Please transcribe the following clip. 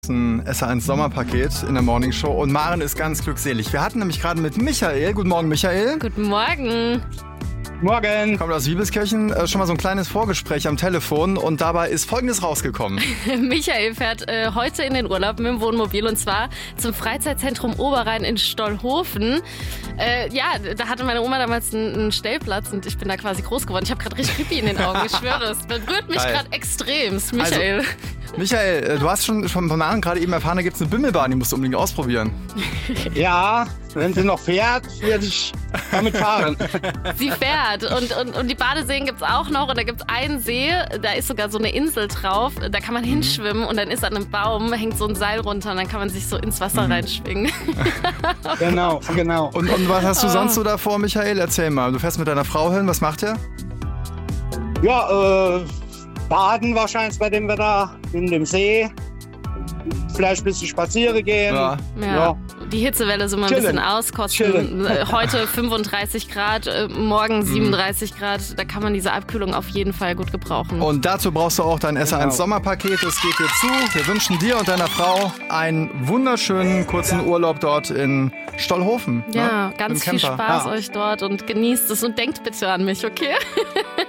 Ein SR1 Sommerpaket in der Morning Show und Maren ist ganz glückselig. Wir hatten nämlich gerade mit Michael, guten Morgen Michael. Guten Morgen. Morgen. Kommt aus Wiebelskirchen, schon mal so ein kleines Vorgespräch am Telefon und dabei ist Folgendes rausgekommen. Michael fährt heute in den Urlaub mit dem Wohnmobil und zwar zum Freizeitzentrum Oberrhein in Stollhofen. Da hatte meine Oma damals einen Stellplatz und ich bin da quasi groß geworden. Ich habe gerade richtig Pipi in den Augen, ich schwöre es. Das berührt mich gerade extremst, Michael. Also, Michael, du hast schon von Maren gerade eben erfahren, da gibt es eine Bimmelbahn, die musst du unbedingt ausprobieren. Ja, wenn sie noch fährt, werde ich damit fahren. Sie fährt und die Badeseen gibt's auch noch und da gibt's einen See, da ist sogar so eine Insel drauf, da kann man hinschwimmen und dann ist an einem Baum, hängt so ein Seil runter und dann kann man sich so ins Wasser reinschwingen. Genau. Und was hast du sonst so davor, Michael? Erzähl mal, du fährst mit deiner Frau hin, was macht ihr? Ja, baden wahrscheinlich bei dem Wetter in dem See. Vielleicht ein bisschen spazieren gehen. Ja. Die Hitzewelle so mal ein bisschen auskosten. Heute 35 Grad, morgen 37 Grad. Da kann man diese Abkühlung auf jeden Fall gut gebrauchen. Und dazu brauchst du auch dein SR1 Sommerpaket. Es geht dir zu. Wir wünschen dir und deiner Frau einen wunderschönen kurzen Urlaub dort in Stollhofen. Ja, ganz viel Spaß euch dort und genießt es und denkt bitte an mich, okay?